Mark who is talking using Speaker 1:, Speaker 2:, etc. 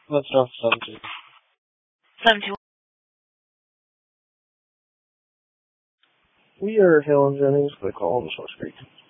Speaker 1: Let's start 17.
Speaker 2: 17.
Speaker 1: We are Helen Jennings with Call on the Short Street.